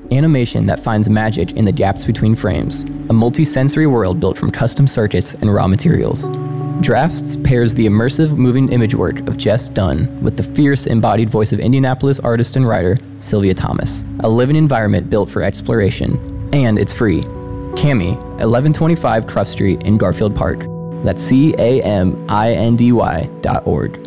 animation that finds magic in the gaps between frames, a multi-sensory world built from custom circuits and raw materials. Drafts pairs the immersive moving image work of Jess Dunn with the fierce embodied voice of Indianapolis artist and writer Sylvia Thomas, a living environment built for exploration, and it's free. Cami, 1125 Cruft Street in Garfield Park. That's CAMINDY.org.